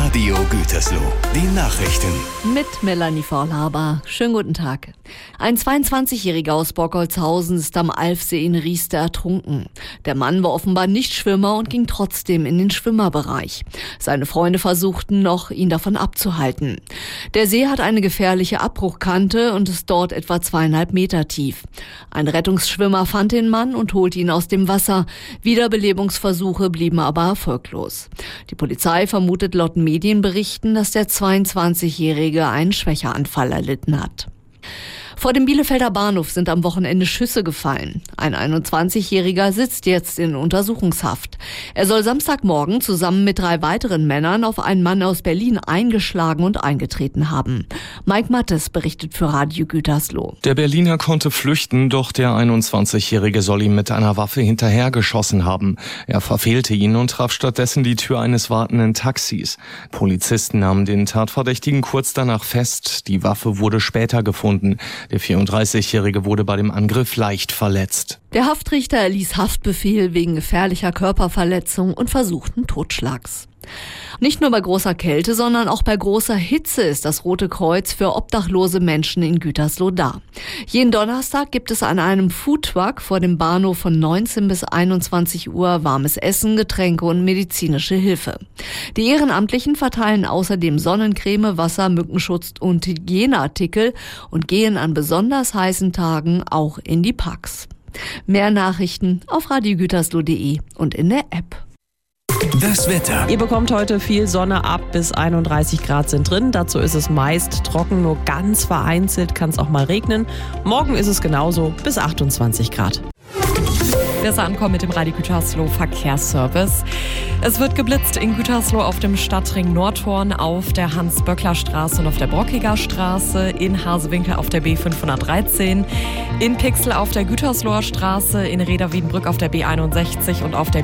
Radio Gütersloh, die Nachrichten. Mit Melanie Vorlaber. Schönen guten Tag. Ein 22-Jähriger aus Borgholzhausen ist am Alfsee in Rieste ertrunken. Der Mann war offenbar nicht Schwimmer und ging trotzdem in den Schwimmerbereich. Seine Freunde versuchten noch, ihn davon abzuhalten. Der See hat eine gefährliche Abbruchkante und ist dort etwa 2,5 Meter tief. Ein Rettungsschwimmer fand den Mann und holte ihn aus dem Wasser. Wiederbelebungsversuche blieben aber erfolglos. Die Polizei vermutet laut Medienberichten, dass der 22-Jährige einen Schwächeanfall erlitten hat. Vor dem Bielefelder Bahnhof sind am Wochenende Schüsse gefallen. Ein 21-Jähriger sitzt jetzt in Untersuchungshaft. Er soll Samstagmorgen zusammen mit 3 weiteren Männern auf einen Mann aus Berlin eingeschlagen und eingetreten haben. Mike Mattes berichtet für Radio Gütersloh. Der Berliner konnte flüchten, doch der 21-Jährige soll ihm mit einer Waffe hinterhergeschossen haben. Er verfehlte ihn und traf stattdessen die Tür eines wartenden Taxis. Polizisten nahmen den Tatverdächtigen kurz danach fest. Die Waffe wurde später gefunden. Der 34-Jährige wurde bei dem Angriff leicht verletzt. Der Haftrichter erließ Haftbefehl wegen gefährlicher Körperverletzung und versuchten Totschlags. Nicht nur bei großer Kälte, sondern auch bei großer Hitze ist das Rote Kreuz für obdachlose Menschen in Gütersloh da. Jeden Donnerstag gibt es an einem Foodtruck vor dem Bahnhof von 19 bis 21 Uhr warmes Essen, Getränke und medizinische Hilfe. Die Ehrenamtlichen verteilen außerdem Sonnencreme, Wasser, Mückenschutz und Hygieneartikel und gehen an besonders heißen Tagen auch in die Parks. Mehr Nachrichten auf radiogütersloh.de und in der App. Das Wetter. Ihr bekommt heute viel Sonne, ab bis 31 Grad sind drin. Dazu ist es meist trocken, nur ganz vereinzelt kann es auch mal regnen. Morgen ist es genauso, bis 28 Grad. Besser ankommen mit dem Radio Gütersloh Verkehrsservice. Es wird geblitzt in Gütersloh auf dem Stadtring Nordhorn, auf der Hans-Böckler-Straße und auf der Brockiger Straße, in Hasewinkel auf der B513, in Pixel auf der Gütersloher Straße, in Reda-Wiedenbrück auf der B61 und auf der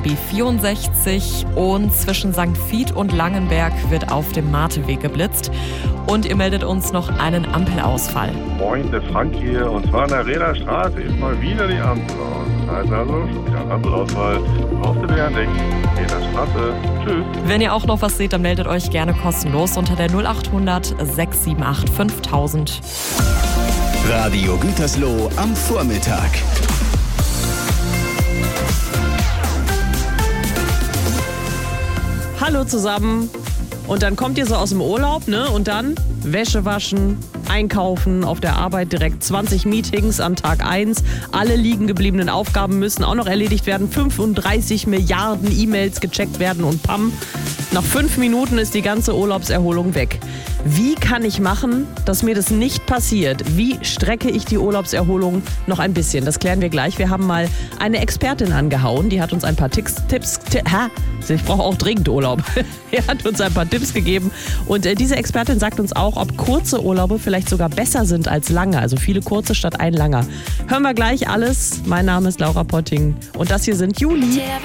B64 und zwischen St. Vith und Langenberg wird auf dem Marteweg geblitzt. Und ihr meldet uns noch einen Ampelausfall. Moin, der Frank hier. Und zwar an der Reder Straße ist mal wieder die Ampel aus. Das heißt also, schon wieder ein Ampelausfall. Auf der Bärendeck, Reder Straße. Tschüss. Wenn ihr auch noch was seht, dann meldet euch gerne kostenlos unter der 0800 678 5000. Radio Gütersloh am Vormittag. Hallo zusammen. Und dann kommt ihr so aus dem Urlaub, ne? Und dann Wäsche waschen, einkaufen, auf der Arbeit direkt 20 Meetings an Tag 1. Alle liegen gebliebenen Aufgaben müssen auch noch erledigt werden. 35 Milliarden E-Mails gecheckt werden und pam. Nach 5 Minuten ist die ganze Urlaubserholung weg. Wie kann ich machen, dass mir das nicht passiert? Wie strecke ich die Urlaubserholung noch ein bisschen? Das klären wir gleich. Wir haben mal eine Expertin angehauen, die hat uns ein paar Tipps. Ich brauche auch dringend Urlaub. Er hat uns ein paar Tipps gegeben und diese Expertin sagt uns auch, ob kurze Urlaube vielleicht sogar besser sind als lange. Also viele kurze statt ein langer. Hören wir gleich alles. Mein Name ist Laura Potting und das hier sind Juli.